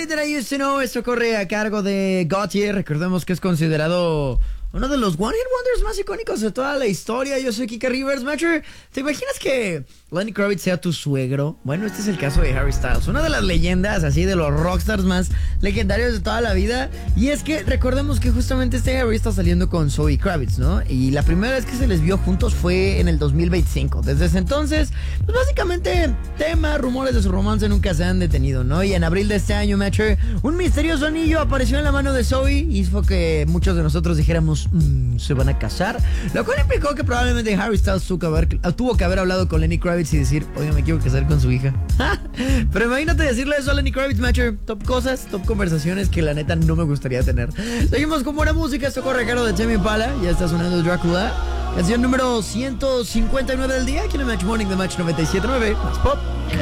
That I Used to Know. Esto corre a cargo de Gautier. Recordemos que es considerado uno de los One Hit Wonders más icónicos de toda la historia. Yo soy Kika Rivers. Matcher, ¿te imaginas que Lenny Kravitz sea tu suegro? Bueno, este es el caso de Harry Styles, una de las leyendas así de los rockstars más legendarios de toda la vida. Y es que recordemos que justamente Harry está saliendo con Zoe Kravitz, ¿no? Y la primera vez que se les vio juntos fue en el 2025. Desde ese entonces, pues básicamente rumores de su romance nunca se han detenido, ¿no? Y en abril de este año, Matcher, un misterioso anillo apareció en la mano de Zoe y hizo que muchos de nosotros dijéramos, ¿se van a casar? Lo cual implicó que probablemente Harry Styles tuvo que haber hablado con Lenny Kravitz y decir, oye, me quiero casar con su hija. Pero imagínate decirle eso a Lenny Kravitz, Matcher. Top cosas, top conversaciones que la neta no me gustaría tener. Seguimos con buena música. Esto corre a cargo de Tame Impala. Ya está sonando Drácula. Canción número 159 del día. Aquí en el Match Morning de Match 97.9. Más pop.